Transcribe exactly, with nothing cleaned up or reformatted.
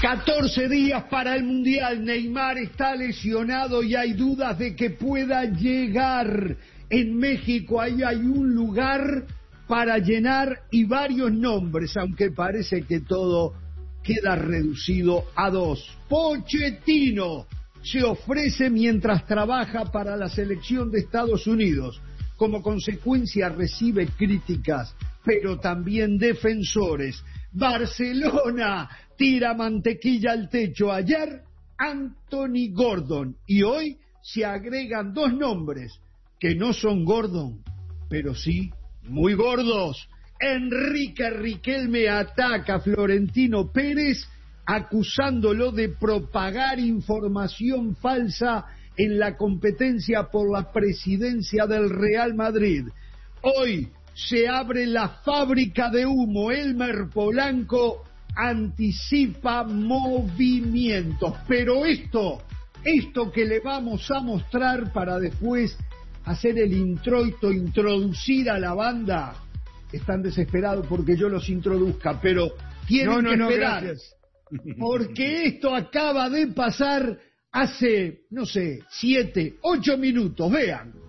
catorce días para el Mundial. Neymar está lesionado y hay dudas de que pueda llegar. En México ahí hay un lugar para llenar y varios nombres, aunque parece que todo queda reducido a dos. Pochettino se ofrece mientras trabaja para la selección de Estados Unidos. Como consecuencia recibe críticas, pero también defensores. Barcelona tira mantequilla al techo. Ayer, Anthony Gordon. Y hoy se agregan dos nombres que no son Gordon, pero sí muy gordos. Enrique Riquelme ataca a Florentino Pérez acusándolo de propagar información falsa en la competencia por la presidencia del Real Madrid. Hoy se abre la fábrica de humo. Elmer Polanco anticipa movimientos. Pero esto, esto que le vamos a mostrar para después hacer el introito, introducir a la banda, están desesperados porque yo los introduzca, pero tienen no, no, que no, esperar, gracias. Porque esto acaba de pasar hace, no sé, siete, ocho minutos. Vean.